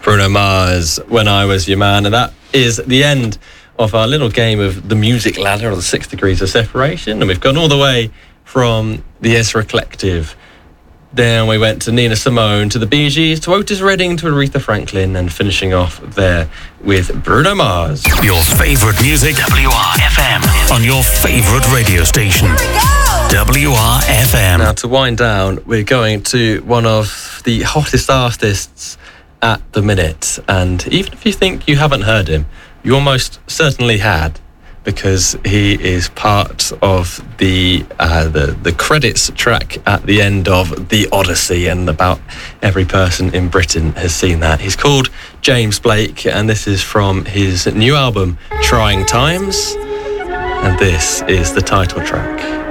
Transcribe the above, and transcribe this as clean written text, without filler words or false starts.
Bruno Mars, When I Was Your Man. And that is the end of our little game of the music ladder, or the 6 degrees of separation. And we've gone all the way from the Ezra Collective. Then we went to Nina Simone, to the Bee Gees, to Otis Redding, to Aretha Franklin, and finishing off there with Bruno Mars. Your favourite music, WRFM, on your favourite radio station. WRFM. Now, to wind down, we're going to one of the hottest artists at the minute. And even if you think you haven't heard him, you almost certainly had, because he is part of the credits track at the end of The Odyssey, and about every person in Britain has seen that. He's called James Blake, and this is from his new album, Trying Times, and this is the title track.